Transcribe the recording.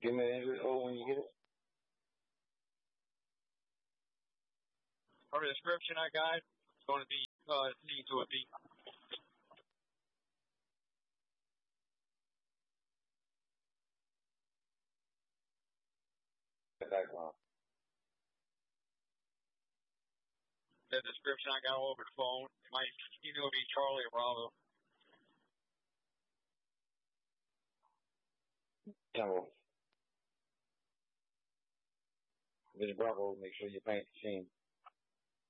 Give me the when you get it. For the description I got, it's going to be C to a B. The description I got over the phone, it might either be Charlie or Bravo. Tango. If it's Bravo, make sure you paint the scene.